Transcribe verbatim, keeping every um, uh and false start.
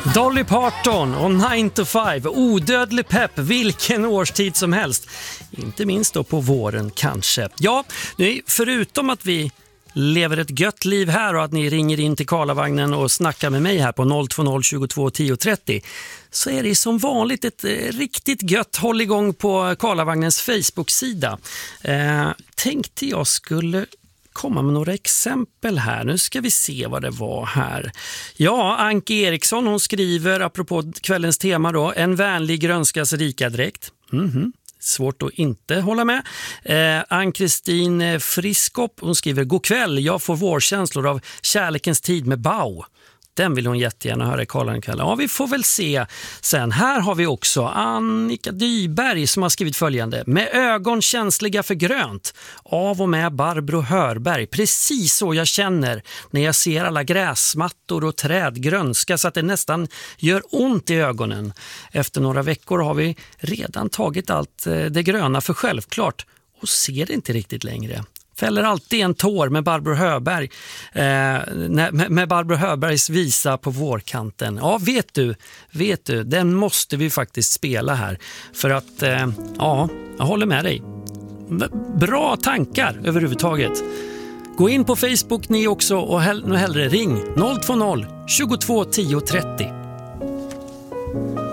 Dolly Parton och nine to five, odödlig pepp vilken årstid som helst. Inte minst då på våren kanske. Ja, förutom att vi lever ett gött liv här och att ni ringer in till Karlavagnen och snackar med mig här på noll två noll tjugotvå tio trettio, så är det som vanligt ett riktigt gött håll igång på Karlavagnens Facebook-sida. Eh, tänkte jag skulle komma med några exempel här. Nu ska vi se vad det var här. Ja, Anke Eriksson, hon skriver apropå kvällens tema då, en vänlig grönskas rikadräkt. Mhm. Svårt att inte hålla med. Eh, Ann-Kristin Friskop, hon skriver: god kväll, jag får vårkänslor av kärlekens tid med Bau. Den vill hon jättegärna höra i Karlan ikväll. Ja, vi får väl se sen. Här har vi också Annika Dyberg som har skrivit följande: med ögon känsliga för grönt, av och med Barbro Hörberg. Precis så jag känner när jag ser alla gräsmattor och träd grönska så att det nästan gör ont i ögonen. Efter några veckor har vi redan tagit allt det gröna för självklart och ser det inte riktigt längre. Fäller alltid en tår med Barbro Hörberg eh, med, med Barbro Hörbergs visa på vårkanten. Ja, vet du, vet du, den måste vi faktiskt spela här för att, eh, ja, jag håller med dig. Bra tankar överhuvudtaget. Gå in på Facebook ni också och hell- hellre ring noll två noll tjugotvå tio trettio.